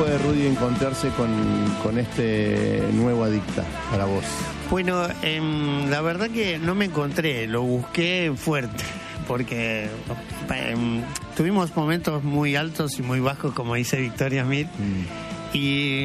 fue, Rudy, encontrarse con este nuevo Adicta para vos? Bueno, la verdad que no me encontré, lo busqué fuerte, porque tuvimos momentos muy altos y muy bajos, como dice Victoria Smith, y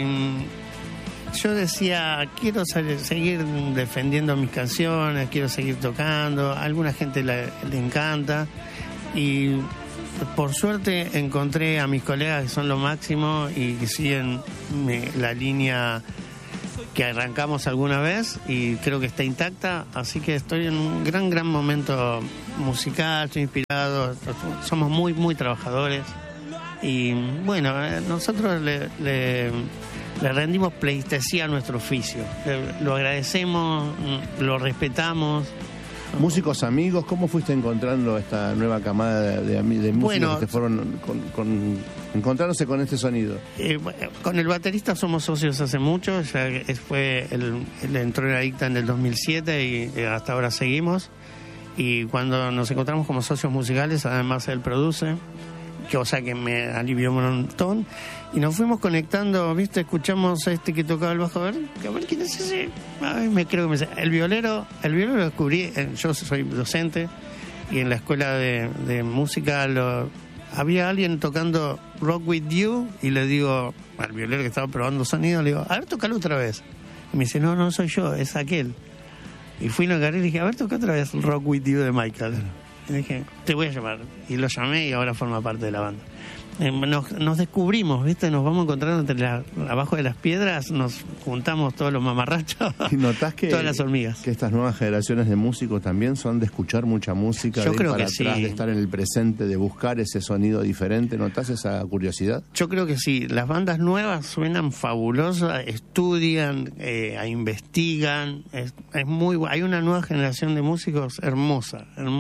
yo decía, quiero seguir defendiendo mis canciones, quiero seguir tocando, a alguna gente le encanta, y por suerte encontré a mis colegas que son lo máximo y que siguen la línea que arrancamos alguna vez y creo que está intacta, así que estoy en un gran momento musical, estoy inspirado, somos muy trabajadores y bueno, nosotros le rendimos pleitesía a nuestro oficio, lo agradecemos, lo respetamos. Músicos amigos, ¿cómo fuiste encontrando esta nueva camada de músicos que fueron encontrándose con este sonido? Con el baterista somos socios hace mucho, ya él entró en Adicta en el 2007 y hasta ahora seguimos. Y cuando nos encontramos como socios musicales, además él produce, cosa que me alivió un montón. Y nos fuimos conectando, ¿viste? Escuchamos a este que tocaba el bajo, a ver quién es ese. Ay, el violero lo descubrí, yo soy docente, y en la escuela de música había alguien tocando Rock With You, y le digo al violero que estaba probando sonido, le digo, a ver, tócalo otra vez. Y me dice, no soy yo, es aquel. Y fui, lo agarré y le dije, a ver, toca otra vez Rock With You de Michael. Y le dije, te voy a llamar. Y lo llamé y ahora forma parte de la banda. Nos descubrimos, ¿viste? Nos vamos encontrando abajo de las piedras, nos juntamos todos los mamarrachos. ¿Y notás que todas las hormigas? Que estas nuevas generaciones de músicos también son de escuchar mucha música, yo de creo ir para que atrás, sí, de estar en el presente, de buscar ese sonido diferente? ¿Notás esa curiosidad? Yo creo que sí. Las bandas nuevas suenan fabulosas, estudian, investigan. Hay una nueva generación de músicos hermosa.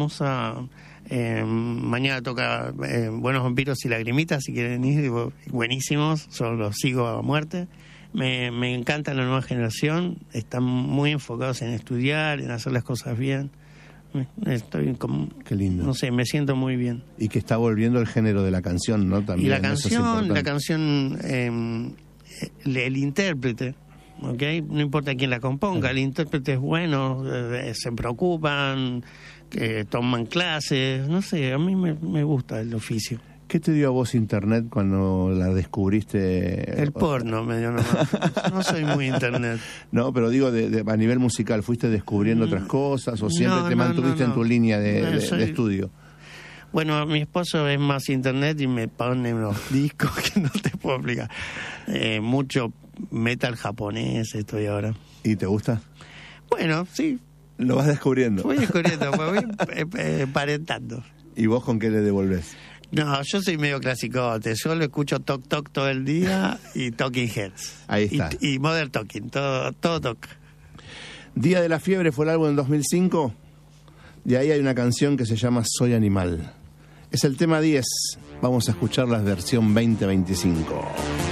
Mañana toca Buenos Vampiros y Lagrimitas, si quieren ir, buenísimos, yo los sigo a muerte. Me encanta la nueva generación, están muy enfocados en estudiar, en hacer las cosas bien. Estoy como, qué lindo. No sé, me siento muy bien. Y que está volviendo el género de la canción, ¿no? También. Y la canción, el intérprete, ¿okay? No importa quién la componga, el intérprete es bueno, se preocupan, que toman clases, no sé, a mí me gusta el oficio. ¿Qué te dio a vos internet cuando la descubriste? El porno me dio nomás. No soy muy internet. No, pero digo, a nivel musical, ¿fuiste descubriendo otras cosas o siempre te mantuviste en tu línea de estudio? Bueno, mi esposo es más internet y me pone unos discos que no te puedo explicar. Mucho metal japonés estoy ahora. ¿Y te gusta? Bueno, sí. Lo vas descubriendo. Voy voy parentando. ¿Y vos con qué le devolvés? No, yo soy medio clasicote. Yo lo escucho Toc todo el día y Talking Heads. Ahí está. Y Modern Talking, todo toca. Día de la Fiebre fue el álbum en 2005. De ahí hay una canción que se llama Soy Animal. Es el tema 10. Vamos a escuchar la versión 2025.